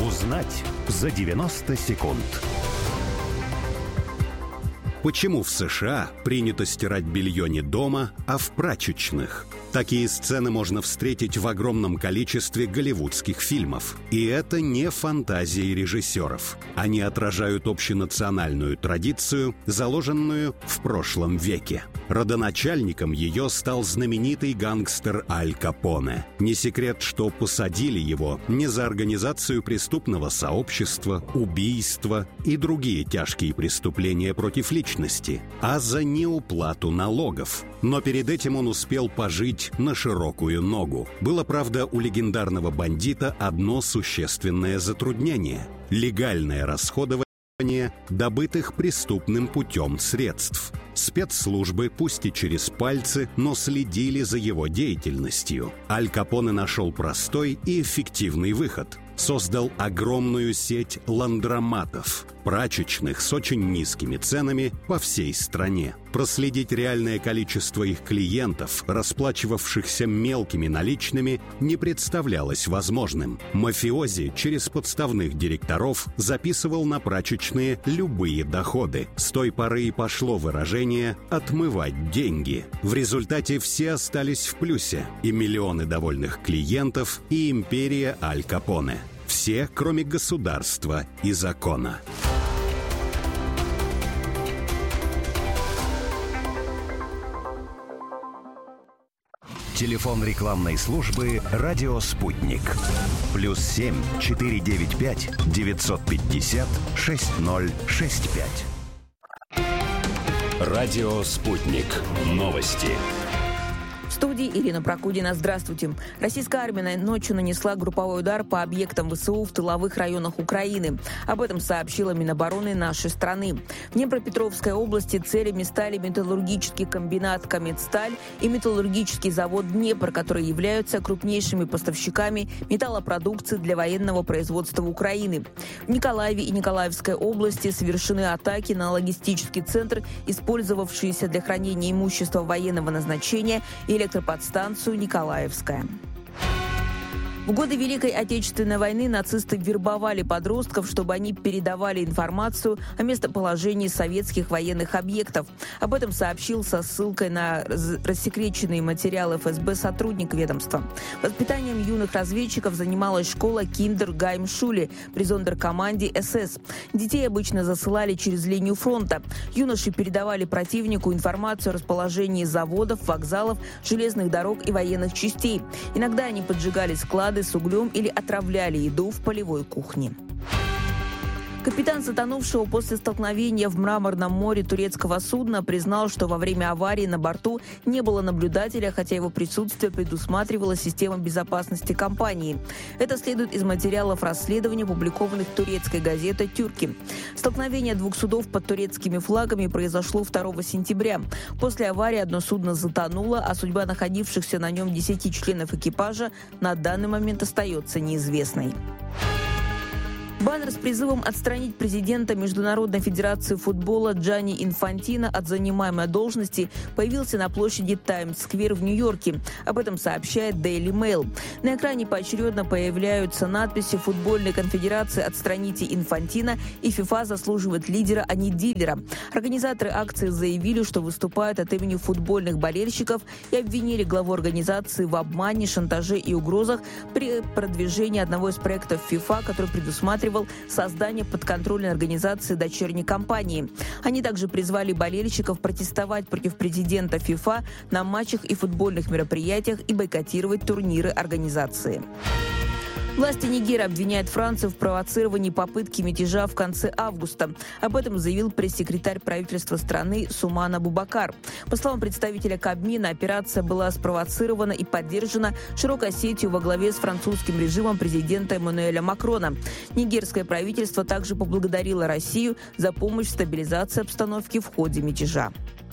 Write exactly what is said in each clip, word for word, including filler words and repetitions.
Узнать за девяносто секунд. Почему в США принято стирать белье не дома, а в прачечных? Такие сцены можно встретить в огромном количестве голливудских фильмов. И это не фантазии режиссеров. Они отражают общенациональную традицию, заложенную в прошлом веке. Родоначальником ее стал знаменитый гангстер Аль Капоне. Не секрет, что посадили его не за организацию преступного сообщества, убийства и другие тяжкие преступления против личности, а за неуплату налогов. Но перед этим он успел пожить на широкую ногу. Было, правда, у легендарного бандита одно существенное затруднение – легальное расходование добытых преступным путем средств. Спецслужбы, пусть и через пальцы, но следили за его деятельностью. Аль Капоне нашел простой и эффективный выход. Создал огромную сеть ландроматов, прачечных с очень низкими ценами по всей стране. Проследить реальное количество их клиентов, расплачивавшихся мелкими наличными, не представлялось возможным. Мафиози через подставных директоров записывал на прачечные любые доходы. С той поры и пошло выражение «отмывать деньги». В результате все остались в плюсе. И миллионы довольных клиентов, и империя Аль Капоне. Все, кроме государства и закона. Телефон рекламной службы «Радио Спутник». Плюс семь четыре девять пять девятьсот пятьдесят шесть ноль шесть пять. Радио Спутник. Новости. В студии Ирина Прокудина. Здравствуйте. Российская армия ночью нанесла групповой удар по объектам ВСУ в тыловых районах Украины. Об этом сообщила Минобороны нашей страны. В Днепропетровской области целями стали металлургический комбинат «Камедсталь» и металлургический завод «Днепр», которые являются крупнейшими поставщиками металлопродукции для военного производства Украины. В Николаеве и Николаевской области совершены атаки на логистический центр, использовавшийся для хранения имущества военного назначения, и электроподстанцию «Николаевская». В годы Великой Отечественной войны нацисты вербовали подростков, чтобы они передавали информацию о местоположении советских военных объектов. Об этом сообщил со ссылкой на рассекреченные материалы эф эс бэ сотрудник ведомства. Воспитанием юных разведчиков занималась школа Киндергаймшуле при зондеркоманде эс эс. Детей обычно засылали через линию фронта. Юноши передавали противнику информацию о расположении заводов, вокзалов, железных дорог и военных частей. Иногда они поджигали склады с углем или отравляли еду в полевой кухне. Капитан затонувшего после столкновения в Мраморном море турецкого судна признал, что во время аварии на борту не было наблюдателя, хотя его присутствие предусматривала система безопасности компании. Это следует из материалов расследования, опубликованных турецкой газетой «Тюрки». Столкновение двух судов под турецкими флагами произошло второго сентября. После аварии одно судно затонуло, а судьба находившихся на нем десяти членов экипажа на данный момент остается неизвестной. Баннер с призывом отстранить президента Международной федерации футбола Джанни Инфантино от занимаемой должности появился на площади Таймс-сквер в Нью-Йорке. Об этом сообщает Daily Mail. На экране поочередно появляются надписи «Футбольной конфедерации отстраните Инфантино» и «ФИФА заслуживает лидера, а не дилера». Организаторы акции заявили, что выступают от имени футбольных болельщиков и обвинили главу организации в обмане, шантаже и угрозах при продвижении одного из проектов ФИФА, который предусматривал создание подконтрольной организации дочерней компании. Они также призвали болельщиков протестовать против президента ФИФА на матчах и футбольных мероприятиях и бойкотировать турниры организации. Власти Нигера обвиняют Францию в провоцировании попытки мятежа в конце августа. Об этом заявил пресс-секретарь правительства страны Суман Абубакар. По словам представителя Кабмина, операция была спровоцирована и поддержана широкой сетью во главе с французским режимом президента Эммануэля Макрона. Нигерское правительство также поблагодарило Россию за помощь в стабилизации обстановки в ходе мятежа.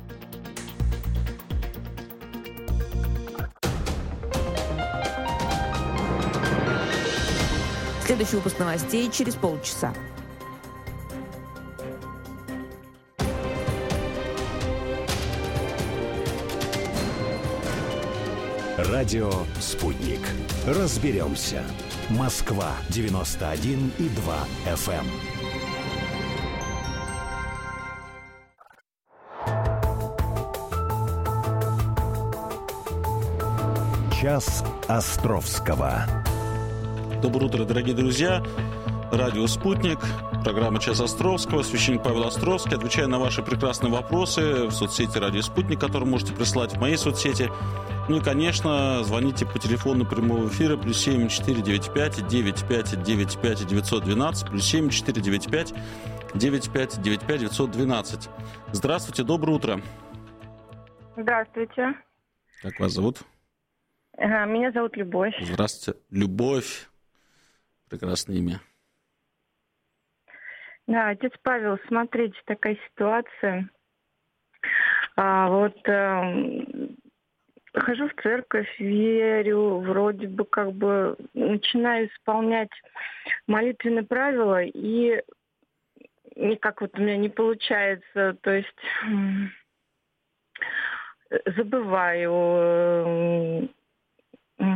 Следующий выпуск новостей через полчаса. Радио «Спутник». Разберемся. Москва девяносто один и два эф эм. Час Островского. Доброе утро, дорогие друзья. Радио «Спутник», программа «Час Островского», священник Павел Островский. Отвечаю на ваши прекрасные вопросы в соцсети «Радио Спутник», которые можете присылать в моей соцсети. Ну и, конечно, звоните по телефону прямого эфира плюс семь четыре девять пять девять пять девять пять девятьсот двенадцать, плюс семь четыре девять пять девять пять девять пять девятьсот двенадцать. Здравствуйте, доброе утро. Здравствуйте. Как вас зовут? Меня зовут Любовь. Здравствуйте, Любовь. Прекрасное имя. Да, отец Павел, смотрите, такая ситуация. А, вот э, хожу в церковь, верю, вроде бы как бы начинаю исполнять молитвенные правила, и никак вот у меня не получается, то есть э, забываю, э,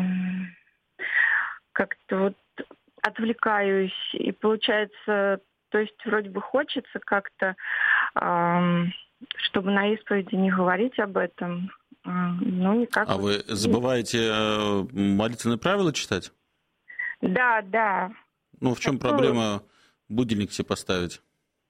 как-то вот отвлекаюсь, и получается, то есть вроде бы хочется как-то, э, чтобы на исповеди не говорить об этом, э, но никак. А вот... вы забываете молитвенные правила читать? Да, да. Ну, в чем а проблема то... будильник себе поставить?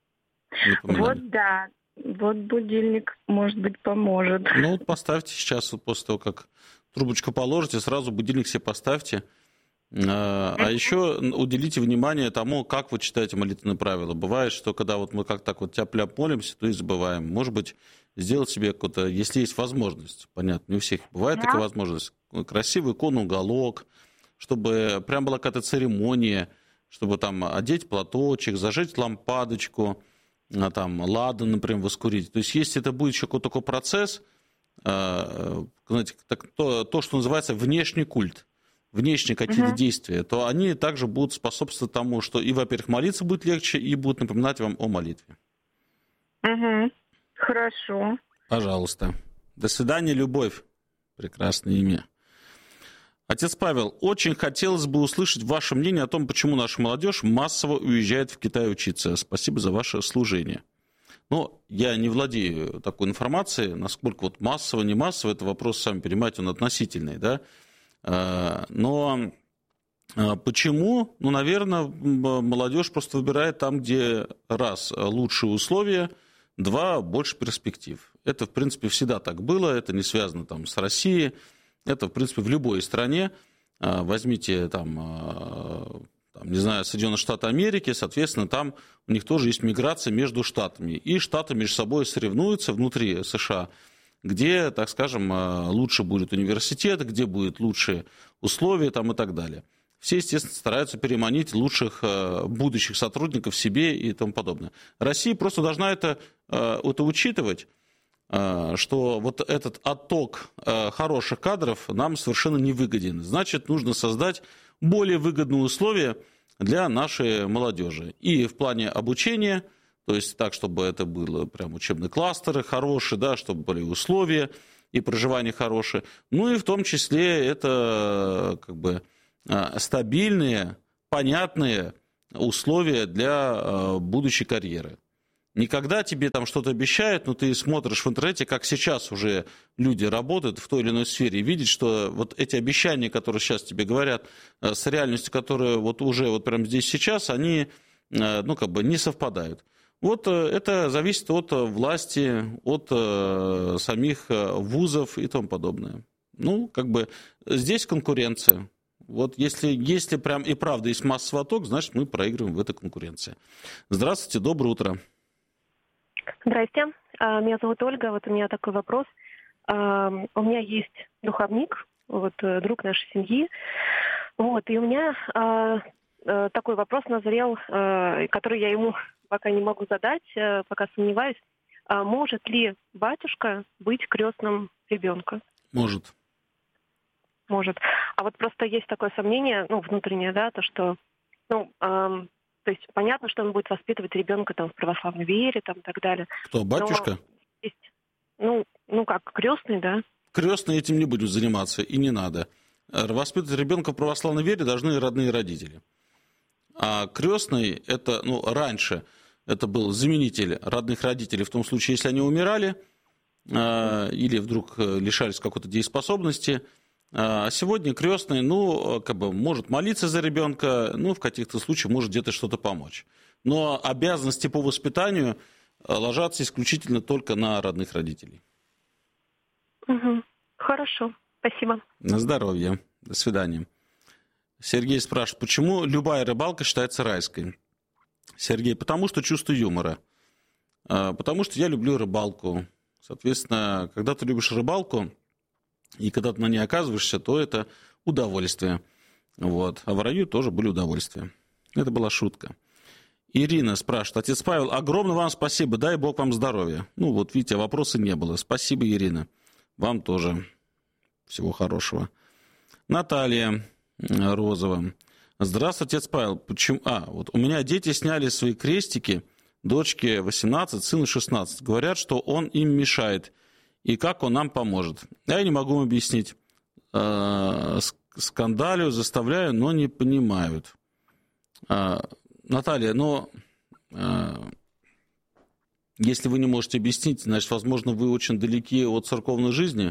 Вот да, вот будильник, может быть, поможет. Ну, вот поставьте сейчас, вот после того, как трубочку положите, сразу будильник себе поставьте. А еще уделите внимание тому, как вы читаете молитвенные правила. Бывает, что когда вот мы как так вот тяп-ляп молимся, то и забываем. Может быть, сделать себе какое-то, если есть возможность, понятно, не у всех бывает да. такая возможность, красивый икон-уголок, чтобы прям была какая-то церемония, чтобы там одеть платочек, зажечь лампадочку, там ладан, например, воскурить. То есть, если это будет еще какой-то такой процесс, знаете, так, то, то, что называется внешний культ, внешние какие-то uh-huh. действия, то они также будут способствовать тому, что и, во-первых, молиться будет легче, и будут напоминать вам о молитве. Угу. Хорошо. Пожалуйста. До свидания, Любовь. Прекрасное имя. Отец Павел, очень хотелось бы услышать ваше мнение о том, почему наша молодежь массово уезжает в Китай учиться. Спасибо за ваше служение. Но я не владею такой информацией, насколько вот массово, не массово, это вопрос, сами понимаете, он относительный, да. Но почему? Ну, наверное, молодежь просто выбирает там, где, раз, лучшие условия, два, больше перспектив. Это, в принципе, всегда так было, это не связано там с Россией, это, в принципе, в любой стране. Возьмите там, там, не знаю, Соединенные Штаты Америки, соответственно, там у них тоже есть миграция между штатами. И штаты между собой соревнуются внутри США, где, так скажем, лучше будет университет, где будут лучшие условия там, и так далее. Все, естественно, стараются переманить лучших будущих сотрудников себе и тому подобное. Россия просто должна это, это учитывать, что вот этот отток хороших кадров нам совершенно не выгоден. Значит, нужно создать более выгодные условия для нашей молодежи. И в плане обучения, то есть так, чтобы это было прям учебные кластеры хорошие, да, чтобы были условия и проживание хорошее. Ну и в том числе это как бы стабильные, понятные условия для будущей карьеры. Никогда тебе там что-то обещают, но ты смотришь в интернете, как сейчас уже люди работают в той или иной сфере, и видишь, что вот эти обещания, которые сейчас тебе говорят, с реальностью, которая вот уже вот прямо здесь сейчас, они ну, как бы не совпадают. Вот это зависит от власти, от самих вузов и тому подобное. Ну, как бы здесь конкуренция. Вот если, если прям и правда есть массовый отток, значит, мы проигрываем в этой конкуренции. Здравствуйте, доброе утро. Здрасте, меня зовут Ольга. Вот у меня такой вопрос. У меня есть духовник, вот друг нашей семьи. Вот, и у меня такой вопрос назрел, который я ему пока не могу задать, пока сомневаюсь. Может ли батюшка быть крестным ребенка? Может. Может. А вот просто есть такое сомнение, ну, внутреннее, да, то, что, ну, эм, то есть понятно, что он будет воспитывать ребенка там в православной вере, там и так далее. Кто, батюшка? Но есть, ну, ну как, крестный, да? Крестный этим не будем заниматься, и не надо. воспитывать ребенка в православной вере должны родные родители. А крестный, это, ну, раньше это был заменитель родных родителей в том случае, если они умирали э, или вдруг лишались какой-то дееспособности. А сегодня крестный, ну, как бы может молиться за ребенка, ну, в каких-то случаях может где-то что-то помочь. Но обязанности по воспитанию ложатся исключительно только на родных родителей. Угу. Хорошо, спасибо. На здоровье. До свидания. Сергей спрашивает, почему любая рыбалка считается райской? Сергей, потому что чувство юмора. Потому что я люблю рыбалку. Соответственно, когда ты любишь рыбалку, и когда ты на ней оказываешься, то это удовольствие. Вот. А в раю тоже были удовольствия. Это была шутка. Ирина спрашивает, отец Павел, огромное вам спасибо, дай Бог вам здоровья. Ну вот, видите, вопроса не было. Спасибо, Ирина. Вам тоже всего хорошего. Наталья Розова. Здравствуйте, отец Павел. Почему? А, вот у меня дети сняли свои крестики, дочке восемнадцать, сыну шестнадцать. Говорят, что он им мешает. И как он нам поможет? Я не могу им объяснить. Скандалю, заставляю, но не понимают. Наталья, но если вы не можете объяснить, значит, возможно, вы очень далеки от церковной жизни.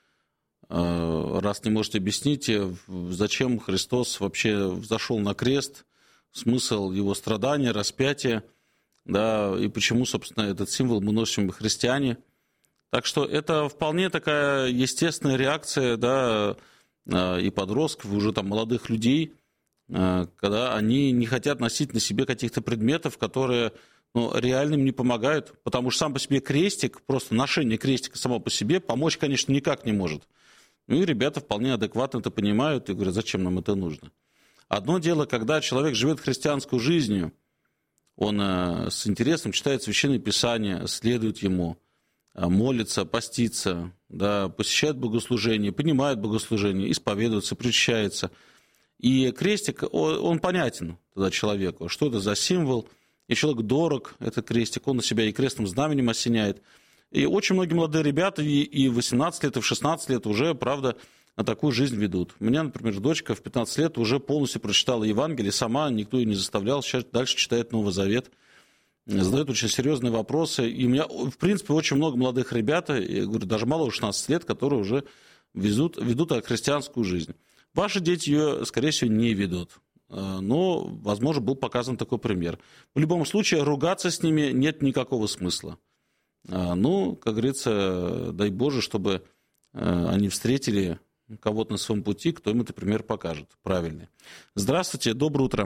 Раз не можете объяснить, зачем Христос вообще взошел на крест, смысл его страдания, распятия, да, и почему, собственно, этот символ мы носим христиане. Так что это вполне такая естественная реакция, да, и подростков, и уже там молодых людей, когда они не хотят носить на себе каких-то предметов, которые, ну, реально им не помогают, потому что сам по себе крестик, просто ношение крестика само по себе помочь, конечно, никак не может. Ну и ребята вполне адекватно это понимают и говорят, зачем нам это нужно. Одно дело, когда человек живет христианской жизнью, он с интересом читает Священное Писание, следует ему, молится, постится, да, посещает богослужение, понимает богослужение, исповедуется, причащается. И крестик, он понятен тогда человеку, что это за символ, и человек дорог, этот крестик, он на себя и крестным знаменем осеняет. И очень многие молодые ребята и в восемнадцать лет, и в шестнадцать лет уже, правда, на такую жизнь ведут. У меня, например, дочка в пятнадцать лет уже полностью прочитала Евангелие, сама, никто ее не заставлял, сейчас дальше читает Новый Завет, задает очень серьезные вопросы. И у меня, в принципе, очень много молодых ребят, я говорю, даже мало шестнадцати лет, которые уже ведут, ведут христианскую жизнь. Ваши дети ее, скорее всего, не ведут. Но, возможно, был показан такой пример. В любом случае, ругаться с ними нет никакого смысла. Ну, как говорится, дай Боже, чтобы они встретили кого-то на своем пути, кто им этот пример покажет. Правильный. Здравствуйте, доброе утро.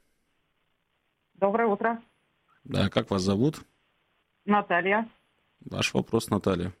Доброе утро. Да, как вас зовут? Наталья. Ваш вопрос, Наталья.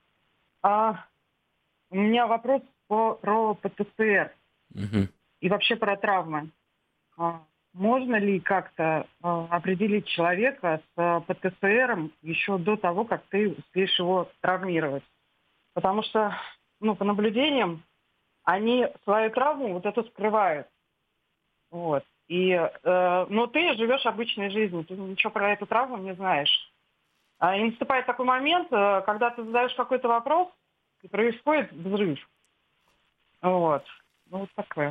А, у меня вопрос по, про ПТСР угу. и вообще про травмы. А, можно ли как-то а, определить человека с а, ПТСР еще до того, как ты успеешь его травмировать? Потому что, ну, по наблюдениям, они свою травму вот эту скрывают. Вот. И, э, но ты живешь обычной жизнью, ты ничего про эту травму не знаешь. А, и наступает такой момент, э, когда ты задаешь какой-то вопрос, и происходит взрыв. Вот. Ну, вот такое.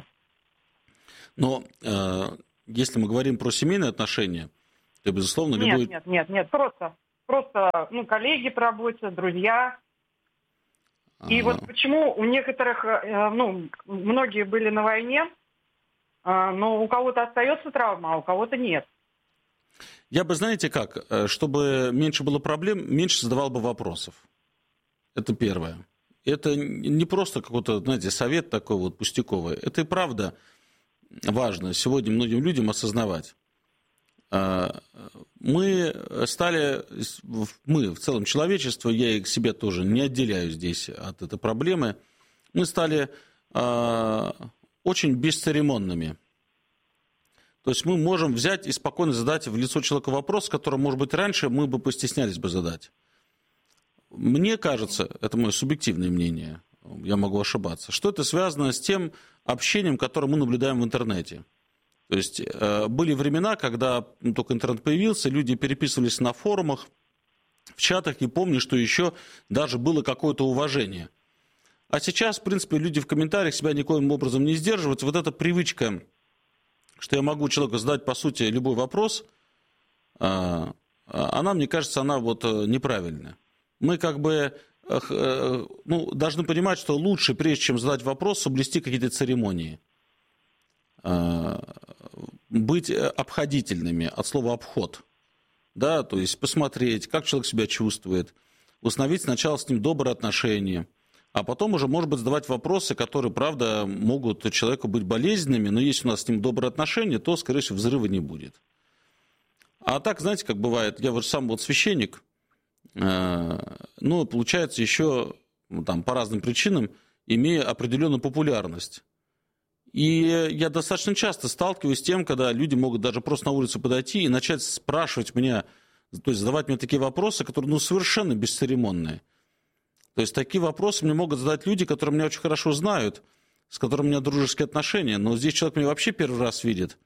Но э, если мы говорим про семейные отношения, то, безусловно, нет, любой... Нет, нет, нет, просто, просто ну, коллеги по работе, друзья. А-а-а. И вот почему у некоторых, э, ну, многие были на войне, э, но у кого-то остается травма, а у кого-то нет. Я бы, знаете как, чтобы меньше было проблем, меньше задавал бы вопросов. Это первое. Это не просто какой-то, знаете, совет такой вот пустяковый. Это и правда важно сегодня многим людям осознавать. Мы стали, мы в целом человечество, я и к себе тоже не отделяю здесь от этой проблемы, мы стали очень бесцеремонными. То есть мы можем взять и спокойно задать в лицо человеку вопрос, который, может быть, раньше мы бы постеснялись бы задать. Мне кажется, это мое субъективное мнение, я могу ошибаться, что это связано с тем общением, которое мы наблюдаем в интернете. То есть были времена, когда только интернет появился, люди переписывались на форумах, в чатах, и помню, что еще даже было какое-то уважение. А сейчас, в принципе, люди в комментариях себя никоим образом не сдерживают. Вот эта привычка, что я могу человеку задать, по сути, любой вопрос, она, мне кажется, она вот неправильная. Мы как бы ну, должны понимать, что лучше, прежде чем задать вопрос, соблюсти какие-то церемонии. Быть обходительными, от слова «обход». Да, то есть посмотреть, как человек себя чувствует, установить сначала с ним добрые отношения, а потом уже, может быть, задавать вопросы, которые, правда, могут человеку быть болезненными, но если у нас с ним добрые отношения, то, скорее всего, взрыва не будет. А так, знаете, как бывает, я вот сам вот священник, ну, получается, еще там, по разным причинам, имея определенную популярность. И я достаточно часто сталкиваюсь с тем, когда люди могут даже просто на улицу подойти и начать спрашивать меня, то есть задавать мне такие вопросы, которые ну, совершенно бесцеремонные. То есть такие вопросы мне могут задать люди, которые меня очень хорошо знают, с которыми у меня дружеские отношения, но здесь человек меня вообще первый раз видит.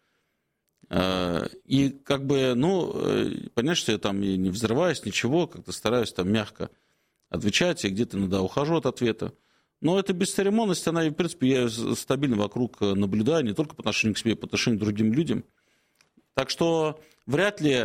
И как бы, ну, понятно, что я там и не взрываюсь, ничего, как-то стараюсь там мягко отвечать, и где-то иногда ухожу от ответа. Но эта бесцеремонность, она, в принципе, я стабильно вокруг наблюдаю, не только по отношению к себе, по отношению к другим людям. Так что вряд ли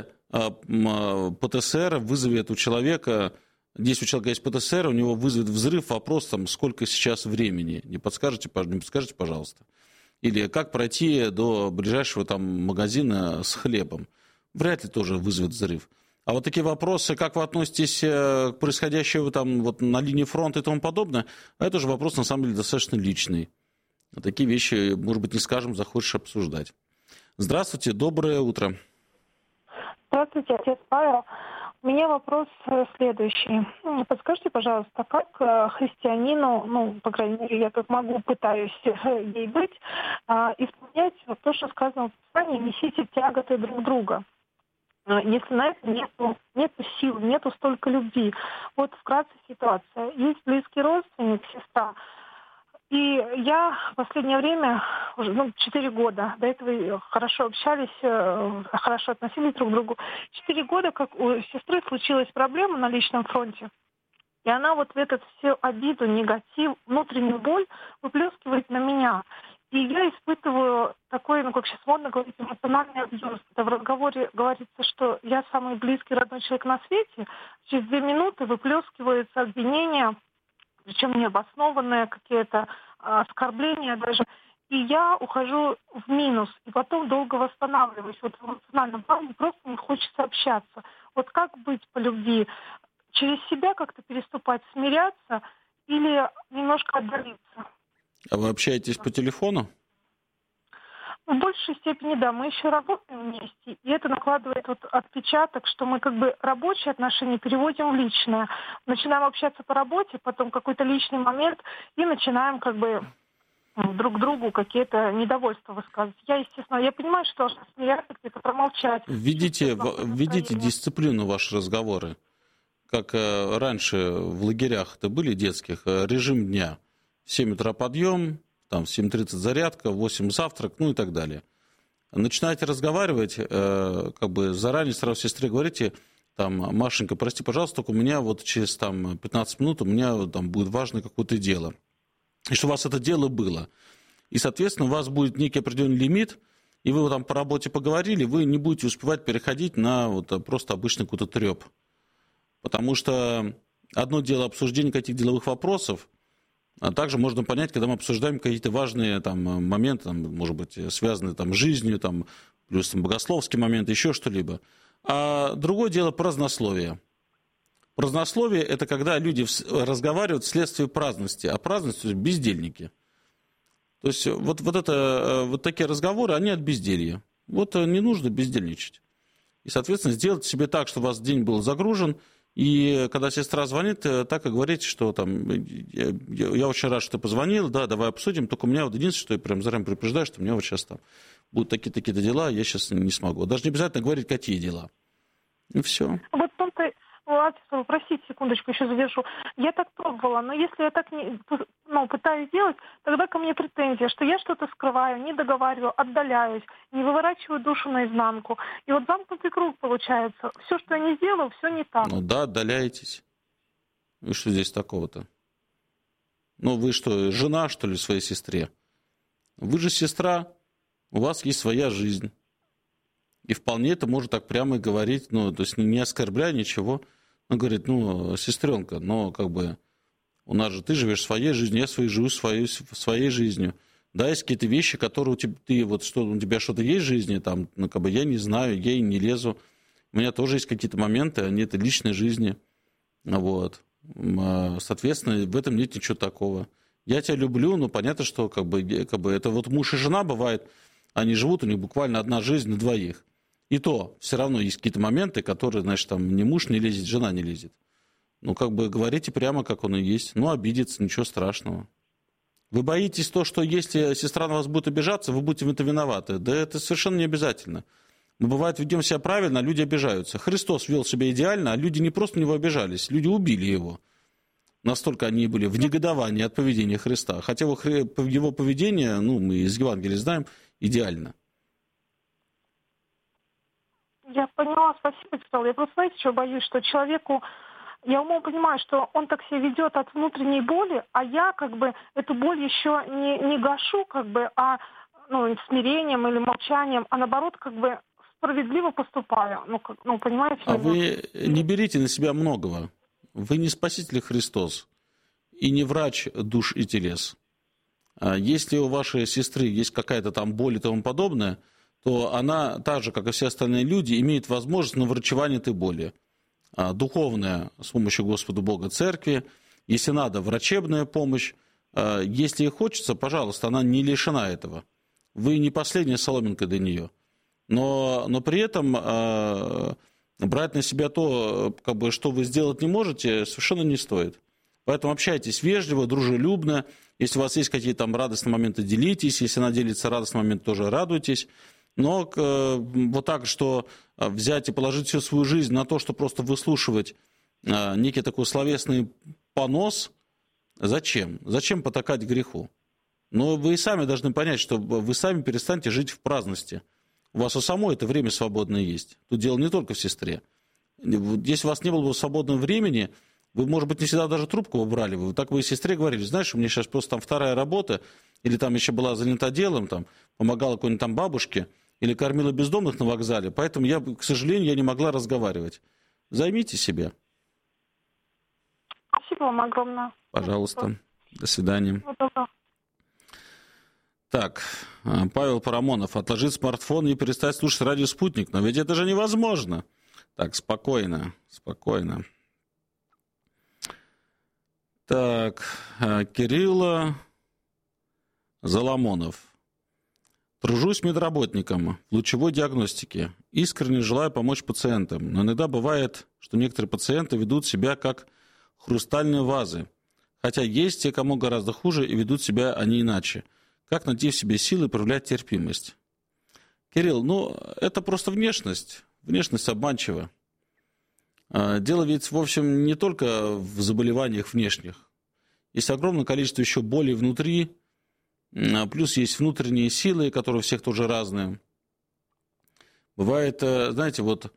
ПТСР вызовет у человека, если у человека есть ПТСР, у него вызовет взрыв вопрос, там, сколько сейчас времени, не подскажете, не подскажете, пожалуйста. Или как пройти до ближайшего там магазина с хлебом. Вряд ли тоже вызовет взрыв. А вот такие вопросы, как вы относитесь к происходящему там вот на линии фронта и тому подобное, это же вопрос на самом деле достаточно личный. Такие вещи, может быть, не скажем, захочешь обсуждать. Здравствуйте, доброе утро. Здравствуйте, отец Павел. У меня вопрос следующий. Подскажите, пожалуйста, как христианину, ну, по крайней мере, я как могу, пытаюсь ей быть, исполнять то, что сказано в Писании, несите тяготы друг друга, если на это нету, нету сил, нету столько любви. Вот вкратце ситуация. Есть близкий родственник, сестра, и я в последнее время, уже ну, четыре года, до этого хорошо общались, хорошо относились друг к другу. Четыре года, как у сестры случилась проблема на личном фронте, и она вот в эту всю обиду, негатив, внутреннюю боль выплескивает на меня. И я испытываю такой, ну, как сейчас модно говорить, эмоциональный абьюз. В разговоре говорится, что я самый близкий, родной человек на свете. Через две минуты выплескиваются обвинения, причем необоснованные какие-то оскорбления даже. И я ухожу в минус, и потом долго восстанавливаюсь. Вот в эмоциональном плане просто не хочется общаться. Вот как быть по любви? Через себя как-то переступать, смиряться или немножко отдалиться? А вы общаетесь по телефону? В большей степени, да. Мы еще работаем вместе, и это накладывает вот отпечаток, что мы как бы рабочие отношения переводим в личное. Начинаем общаться по работе, потом какой-то личный момент, и начинаем как бы друг другу какие-то недовольства высказывать. Я, естественно, я понимаю, что должна смеяться, где-то промолчать. Введите, введите дисциплину в ваши разговоры. Как раньше в лагерях-то были детских, режим дня. В семь утра подъем, там в семь тридцать зарядка, в восемь завтрак, ну и так далее. Начинаете разговаривать, э, как бы заранее сразу сестре говорите, там, Машенька, прости, пожалуйста, только у меня вот через там, пятнадцать минут у меня там будет важное какое-то дело. И что у вас это дело было. И, соответственно, у вас будет некий определенный лимит, и вы там по работе поговорили, вы не будете успевать переходить на вот просто обычный какой-то треп. Потому что одно дело обсуждение каких-то деловых вопросов, а также можно понять, когда мы обсуждаем какие-то важные там, моменты, там, может быть, связанные там, с жизнью, там, плюс там, богословский момент, еще что-либо. А другое дело празднословие. Празднословие – это когда люди разговаривают вследствие праздности, а праздность – то есть бездельники. То есть вот, вот, это, вот такие разговоры, они от безделья. Вот не нужно бездельничать. И, соответственно, сделать себе так, чтобы у вас день был загружен. И когда сестра звонит, так и говорите, что там, я, я очень рад, что ты позвонил, да, давай обсудим, только у меня вот единственное, что я прям заранее предупреждаю, что у меня вот сейчас там будут такие-то даже я сейчас не смогу. Даже не обязательно говорить, какие дела. И все. Вот в том-то, простите, секундочку, еще задержу. Я так пробовала, но если я так не, ну, пытаюсь делать, тогда ко мне претензия, что я что-то скрываю, не договариваю, отдаляюсь, не выворачиваю душу наизнанку. И вот замкнутый круг получается. Все, что я не сделаю, все не так. Ну да, отдаляетесь. И что здесь такого-то? Ну, вы что, жена, что ли, своей сестре? Вы же сестра, у вас есть своя жизнь. И вполне это может так прямо и говорить, ну, то есть не оскорбляя ничего. Он говорит, ну, сестренка, но как бы у нас же ты живешь своей жизнью, я своей живу своей, своей жизнью. Да, есть какие-то вещи, которые у тебя, ты, вот, что, у тебя что-то есть в жизни, там, ну, как бы я не знаю, я и не лезу. У меня тоже есть какие-то моменты, они это личной жизни. Вот. Соответственно, в этом нет ничего такого. Я тебя люблю, но понятно, что как бы, как бы это вот муж и жена бывает, они живут, у них буквально одна жизнь на двоих. И то все равно есть какие-то моменты, которые, значит, там ни муж не лезет, жена не лезет. Ну, как бы говорите прямо, как он и есть. Ну, обидится, ничего страшного. Вы боитесь то, что если сестра на вас будет обижаться, вы будете в это виноваты. Да это совершенно не обязательно. Мы, бывает, ведем себя правильно, а люди обижаются. Христос вел себя идеально, а люди не просто на него обижались, люди убили его. Настолько они были в негодовании от поведения Христа. Хотя его поведение, ну, мы из Евангелия знаем, идеально. Я поняла, спасибо, Петр. Я просто, знаете, что боюсь, что человеку, я умом понимаю, что он так себя ведет от внутренней боли, а я как бы эту боль еще не, не гашу, как бы, а ну, смирением или молчанием, а наоборот, как бы справедливо поступаю. Ну, как, ну понимаете? А вы не берите на себя многого. Вы не Спаситель Христос и не врач душ и телес. Если у вашей сестры есть какая-то там боль и тому подобное, то она, так же, как и все остальные люди, имеет возможность на врачевание этой боли. Духовная с помощью Господа Бога Церкви, если надо, врачебная помощь. Если ей хочется, пожалуйста, она не лишена этого. Вы не последняя соломинка для нее. Но, но при этом э, брать на себя то, как бы, что вы сделать не можете, совершенно не стоит. Поэтому общайтесь вежливо, дружелюбно. Если у вас есть какие-то там радостные моменты, делитесь. Если она делится радостным моментом, тоже радуйтесь. Но э, вот так, что взять и положить всю свою жизнь на то, что просто выслушивать э, некий такой словесный понос, зачем? Зачем потакать греху? Но вы и сами должны понять, что вы сами перестанете жить в праздности. У вас у самой это время свободное есть. Тут дело не только в сестре. Если у вас не было бы свободного времени, вы, может быть, не всегда даже трубку бы брали. Вы так вы и сестре говорили, знаешь, у меня сейчас просто там вторая работа, или там еще была занята делом, там, помогала какой-нибудь там бабушке, или кормила бездомных на вокзале, поэтому, я, к сожалению, я не могла разговаривать. Займите себя. Спасибо вам огромное. Пожалуйста. До свидания. Спасибо. Так, Павел Парамонов. Отложить смартфон и перестать слушать радио «Спутник». Но ведь это же невозможно. Так, спокойно, спокойно. Так, Кирилл Заломонов. Тружусь медработником в лучевой диагностике. Искренне желаю помочь пациентам. Но иногда бывает, что некоторые пациенты ведут себя как хрустальные вазы. Хотя есть те, кому гораздо хуже, и ведут себя они иначе. Как найти в себе силы и проявлять терпимость? Кирилл, ну, это просто внешность. Внешность обманчива. Дело ведь, в общем, не только в заболеваниях внешних. Есть огромное количество еще болей внутри, плюс есть внутренние силы, которые у всех тоже разные. Бывает, знаете, вот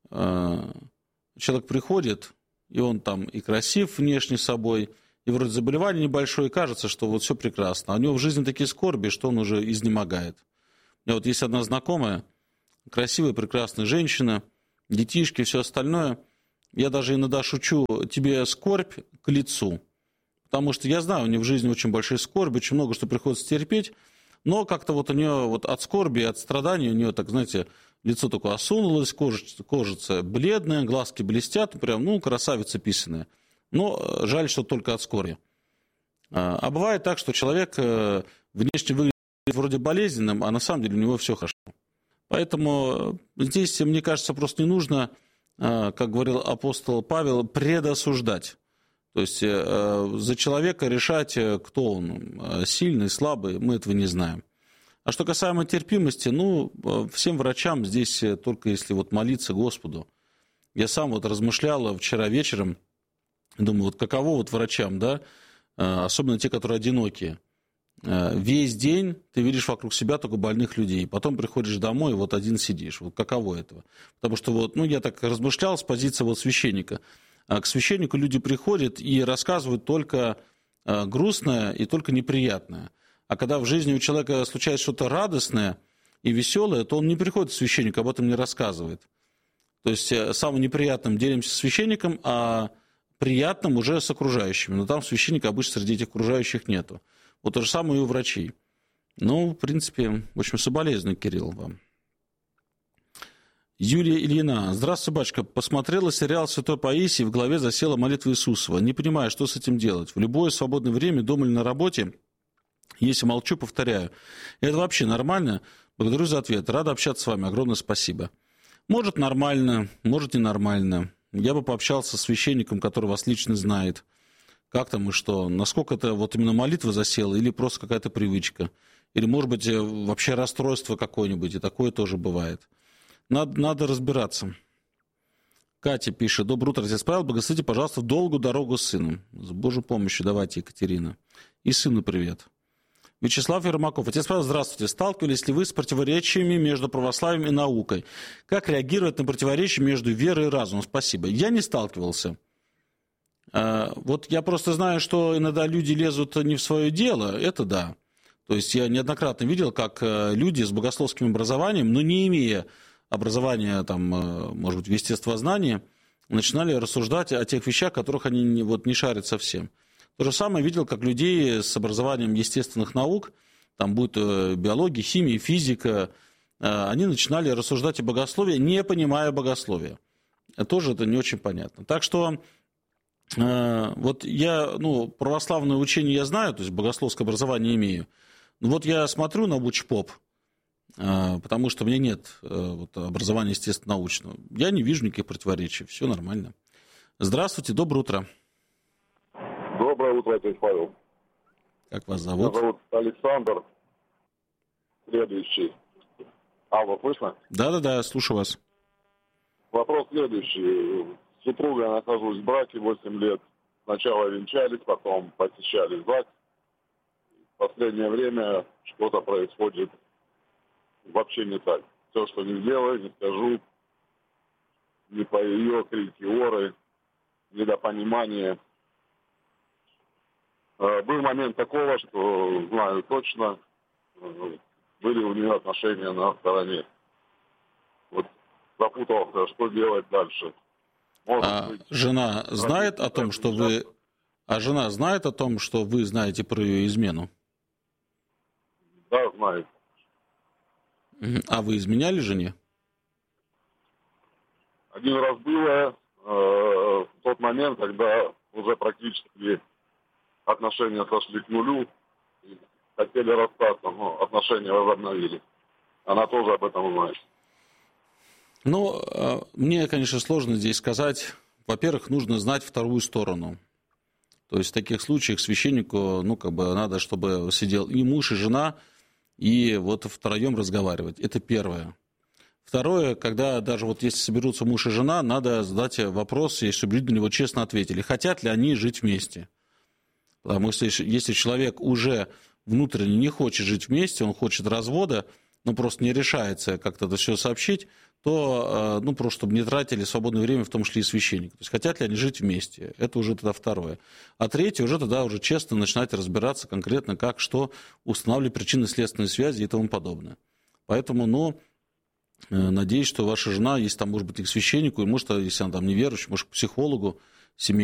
человек приходит, и он там и красив внешне собой, и вроде заболевание небольшое, и кажется, что вот все прекрасно. А у него в жизни такие скорби, что он уже изнемогает. У меня вот есть одна знакомая, красивая, прекрасная женщина, детишки, все остальное. Я даже иногда шучу, тебе скорбь к лицу. Потому что я знаю, у нее в жизни очень большие скорби, очень много что приходится терпеть. Но как-то вот у нее вот от скорби, от страданий у нее, так, знаете, лицо такое осунулось, кожица, кожица бледная, глазки блестят, прям, ну, красавица писаная. Но жаль, что только от скорби. А бывает так, что человек внешне выглядит вроде болезненным, а на самом деле у него все хорошо. Поэтому здесь, мне кажется, просто не нужно, как говорил апостол Павел, предосуждать. То есть за человека решать, кто он, сильный, слабый, мы этого не знаем. А что касаемо терпимости, ну, всем врачам здесь только если вот молиться Господу. Я сам вот размышлял вчера вечером, думаю, вот каково вот врачам, да, особенно те, которые одинокие. Весь день ты видишь вокруг себя только больных людей, потом приходишь домой и вот один сидишь. Вот каково этого? Потому что вот, ну, я так размышлял с позиции вот священника. К священнику люди приходят и рассказывают только грустное и только неприятное. А когда в жизни у человека случается что-то радостное и веселое, то он не приходит к священнику, об этом не рассказывает. То есть самым неприятным делимся с священником, а приятным уже с окружающими. Но там священника обычно среди этих окружающих нету. Вот то же самое и у врачей. Ну, в принципе, в общем, соболезную, Кирилл, вам. Юлия Ильина. Здравствуйте, батюшка. Посмотрела сериал «Святой Паисий», в голове засела молитва Иисусова. Не понимаю, что с этим делать. В любое свободное время, дома или на работе, если молчу, повторяю. Это вообще нормально? Благодарю за ответ. Рада общаться с вами. Огромное спасибо. Может, нормально, может, ненормально. Я бы пообщался с священником, который вас лично знает. Как там и что? Насколько это вот именно молитва засела или просто какая-то привычка? Или, может быть, вообще расстройство какое-нибудь, и такое тоже бывает. Надо, надо разбираться. Катя пишет. Доброе утро, отец Павел. Благословите, пожалуйста, в долгую дорогу с сыном. С Божьей помощью давайте, Екатерина. И сыну привет. Вячеслав Ермаков. Отец Павел, здравствуйте. Сталкивались ли вы с противоречиями между православием и наукой? Как реагировать на противоречия между верой и разумом? Спасибо. Я не сталкивался. Вот я просто знаю, что иногда люди лезут не в свое дело. Это да. То есть я неоднократно видел, как люди с богословским образованием, но не имея образования, там, может быть, в естествознании, начинали рассуждать о тех вещах, о которых они не, вот, не шарят совсем. То же самое видел, как людей с образованием естественных наук, там будет биология, химия, физика, они начинали рассуждать о богословии, не понимая богословия. Тоже это не очень понятно. Так что вот я, ну, православное учение я знаю, то есть богословское образование имею. Но вот я смотрю на Бучпоп, потому что у меня нет вот, образования естественно-научного. Я не вижу никаких противоречий, все нормально. Здравствуйте, доброе утро. Доброе утро, отец Павел. Как вас зовут? Меня зовут Александр. Следующий. Алло, слышно? Да-да-да, слушаю вас. Вопрос следующий. С супругой я нахожусь в браке восемь лет. Сначала венчались, потом посещали ЗАГС. В последнее время что-то происходит вообще не так. Все, что не сделаю, не скажу, не по ее крики, оры, недопонимание. Был момент такого, что знаю точно, были у нее отношения на стороне. Вот запутался, что делать дальше. Может а быть, жена знает о том, что вы... А жена знает о том, что вы знаете про ее измену? Да, знает. А вы изменяли жене? Один раз было э, в тот момент, когда уже практически отношения сошли к нулю, и хотели расстаться, но отношения возобновили. Она тоже об этом знает. Ну, мне, конечно, сложно здесь сказать. Во-первых, нужно знать вторую сторону. То есть в таких случаях священнику, ну, как бы надо, чтобы сидел и муж, и жена, и вот втроем разговаривать. Это первое. Второе, когда даже вот если соберутся муж и жена, надо задать вопрос, чтобы люди на него честно ответили, хотят ли они жить вместе. Потому что если человек уже внутренне не хочет жить вместе, он хочет развода, но просто не решается как-то это все сообщить, то, ну, просто чтобы не тратили свободное время, в том числе и священники. То есть хотят ли они жить вместе, это уже тогда второе. А третье, уже тогда уже честно начинать разбираться конкретно, как, что, устанавливать причинно-следственные связи и тому подобное. Поэтому, ну, надеюсь, что ваша жена, если там, может быть, и к священнику, и может, если она там неверующая, может, к психологу, семейному,